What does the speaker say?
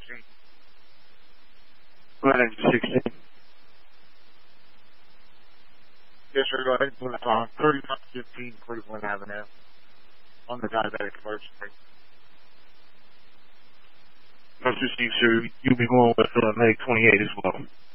Line exit 16. Yes, sir. Go ahead and pull it on 3915 Cleveland Avenue on the diabetic emergency. Must receive, sir. You'll be going with Meg 28 as well.